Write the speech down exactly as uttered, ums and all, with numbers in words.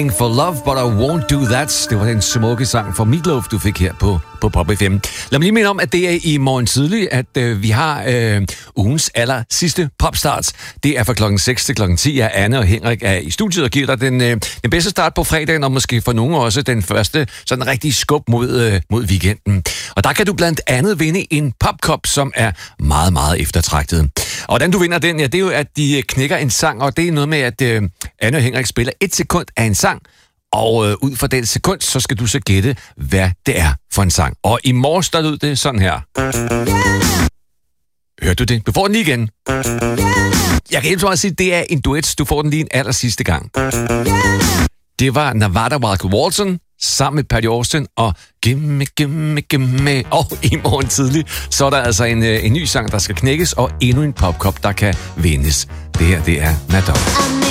For Love, But I Won't Do That. Det var den smukke sang fra Meatloaf, du fik her på, på Pop F M. Lad mig lige minde om, at det er i morgen tidlig, at øh, vi har øh, ugens aller sidste popstarts. Det er fra klokken seks til klokken ti, at Anne og Henrik er i studiet og giver dig den, øh, den bedste start på fredagen, og måske for nogen også den første sådan rigtig skub mod, øh, mod weekenden. Og der kan du blandt andet vinde en popkop, som er meget, meget eftertragtet. Og hvordan du vinder den, ja, det er jo, at de knækker en sang, og det er noget med, at øh, Anne og Henrik spiller et sekund af en sang, og øh, ud fra den sekund, så skal du så gætte, hvad det er for en sang. Og i morges, der lød det sådan her. Hørte du det? Du får den lige igen. Jeg kan helt meget sige, at det er en duet. Du får den lige en aller sidste gang. Det var Nevada Michael Walton sammen med Patty Austin og Gimme, Gimme, Gimme. Og i morgen tidlig, så er der altså en, en ny sang, der skal knækkes, og endnu en popkop, der kan vindes. Det her, det er Madonna.